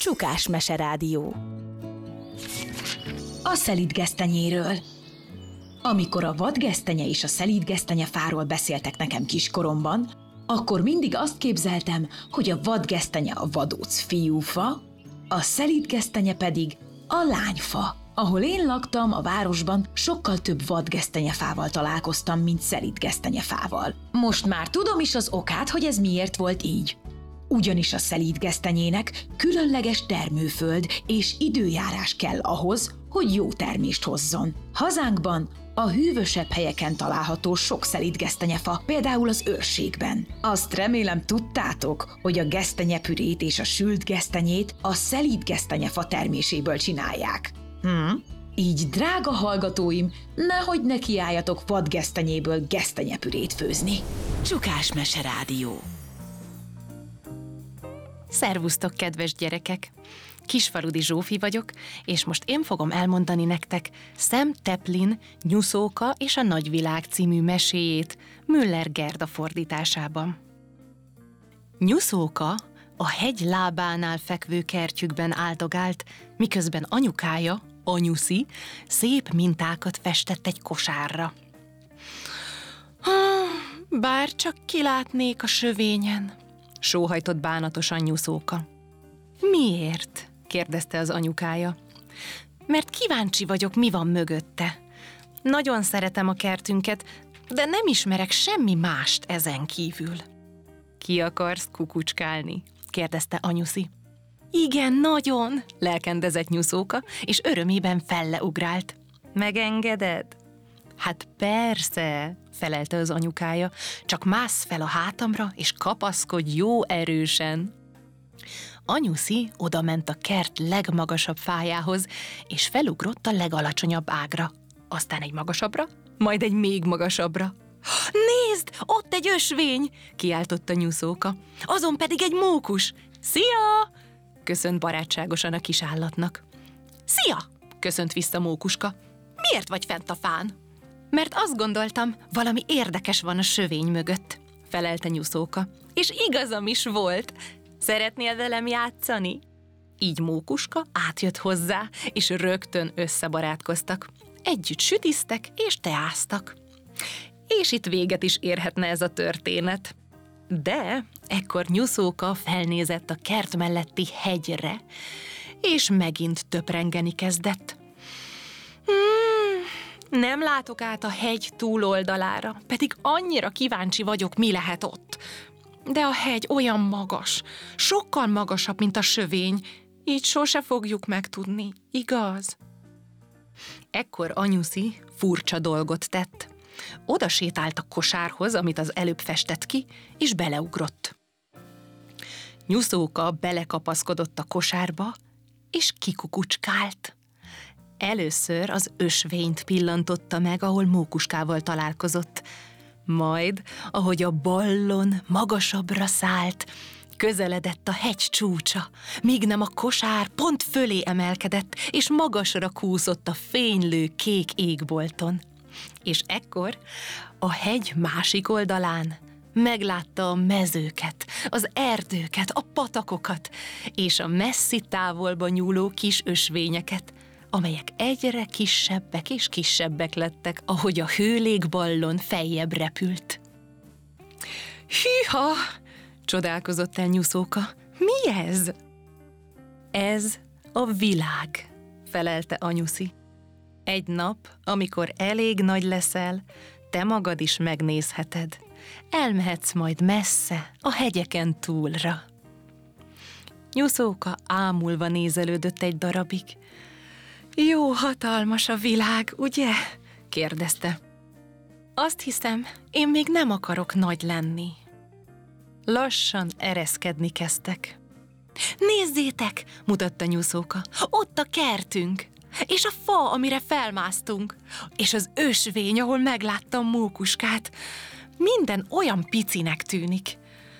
Csukás Meserádió. A szelídgesztenyéről. Amikor a vadgesztenye és a szelídgesztenyefáról beszéltek nekem kiskoromban, akkor mindig azt képzeltem, hogy a vadgesztenye a vadóc fiúfa, a szelídgesztenye pedig a lányfa. Ahol én laktam, a városban, sokkal több vadgesztenyefával találkoztam, mint szelídgesztenyefával. Most már tudom is az okát, hogy ez miért volt így. Ugyanis a szelídgesztenyének különleges termőföld és időjárás kell ahhoz, hogy jó termést hozzon. Hazánkban a hűvösebb helyeken található sok szelídgesztenyefa, például az őrségben. Azt remélem tudtátok, hogy a gesztenyepürét és a sült gesztenyét a szelídgesztenyefa terméséből csinálják. Így, drága hallgatóim, nehogy nekiálljatok vadgesztenyéből gesztenyepürét főzni. Csukás Meserádió. Szervusztok, kedves gyerekek! Kisfaludi Zsófi vagyok, és most én fogom elmondani nektek Sam Taplin Nyuszóka és a Nagyvilág című meséjét Müller Gerda fordításában. Nyuszóka a hegy lábánál fekvő kertjükben áldogált, miközben anyukája, Anyuszi, szép mintákat festett egy kosárra. Bár csak kilátnék a sövényen, sóhajtott bánatosan Nyuszóka. Miért? kérdezte az anyukája. Mert kíváncsi vagyok, mi van mögötte. Nagyon szeretem a kertünket, de nem ismerek semmi mást ezen kívül. Ki akarsz kukucskálni? kérdezte Anyuszi. Igen, nagyon, lelkendezett Nyuszóka, és örömében felleugrált. Megengeded? Hát persze, felelte az anyukája, csak mászz fel a hátamra, és kapaszkodj jó erősen. Anyuszi odament a kert legmagasabb fájához, és felugrott a legalacsonyabb ágra, aztán egy magasabbra, majd egy még magasabbra. Nézd, ott egy ösvény, kiáltotta Nyuszóka, azon pedig egy mókus. Szia! Köszönt barátságosan a kis állatnak. Szia! Köszönt vissza Mókuska. Miért vagy fent a fán? Mert azt gondoltam, valami érdekes van a sövény mögött, felelte Nyuszóka. És igazam is volt. Szeretnél velem játszani? Így Mókuska átjött hozzá, és rögtön összebarátkoztak. Együtt sütiztek és teáztak. És itt véget is érhetne ez a történet. De ekkor Nyuszóka felnézett a kert melletti hegyre, és megint töprengeni kezdett. Nem látok át a hegy túloldalára, pedig annyira kíváncsi vagyok, mi lehet ott. De a hegy olyan magas, sokkal magasabb, mint a sövény, így sose fogjuk megtudni, igaz? Ekkor Anyuszi furcsa dolgot tett. Oda sétált a kosárhoz, amit az előbb festett ki, és beleugrott. Nyuszóka belekapaszkodott a kosárba, és kikukucskált. Először az ösvényt pillantotta meg, ahol Mókuskával találkozott. Majd, ahogy a ballon magasabbra szállt, közeledett a hegy csúcsa, míg nem a kosár pont fölé emelkedett, és magasra kúszott a fénylő kék égbolton. És ekkor a hegy másik oldalán meglátta a mezőket, az erdőket, a patakokat, és a messzi távolba nyúló kis ösvényeket, amelyek egyre kisebbek és kisebbek lettek, ahogy a hőlégballon feljebb repült. Hűha! Csodálkozott el Nyuszóka. Mi ez? Ez a világ, felelte Anyuszi. Egy nap, amikor elég nagy leszel, te magad is megnézheted. Elmehetsz majd messze, a hegyeken túlra. Nyuszóka ámulva nézelődött egy darabig. Jó hatalmas a világ, ugye? kérdezte. Azt hiszem, én még nem akarok nagy lenni. Lassan ereszkedni kezdtek. Nézzétek, mutatta Nyuszóka, ott a kertünk, és a fa, amire felmásztunk, és az ösvény, ahol megláttam Mókuskát. Minden olyan picinek tűnik.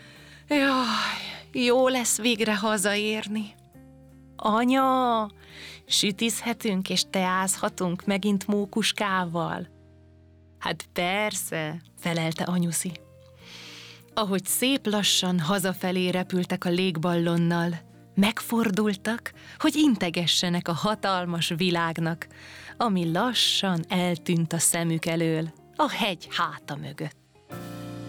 Jaj, jó lesz végre hazaérni. Anya, sütizhetünk és teázhatunk megint Mókuskával? Hát persze, felelte Anyuszi. Ahogy szép lassan hazafelé repültek a légballonnal, Megfordultak, hogy integessenek a hatalmas világnak, ami lassan eltűnt a szemük elől a hegy háta mögött.